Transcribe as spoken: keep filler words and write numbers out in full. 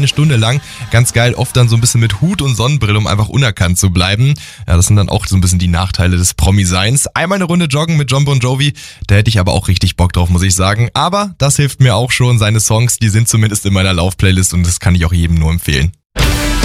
eine Stunde lang. Ganz geil, oft dann so ein bisschen mit Hut und Sonnenbrille, um einfach unerkannt zu bleiben. Ja, das sind dann auch so ein bisschen die Nachteile des Promi-Seins. Einmal eine Runde joggen mit Jon Bon Jovi, da hätte ich aber auch richtig Bock drauf, muss ich sagen. Aber das hilft mir auch schon. Seine Songs, die sind zumindest in meiner Laufplaylist und das kann ich auch jedem nur empfehlen.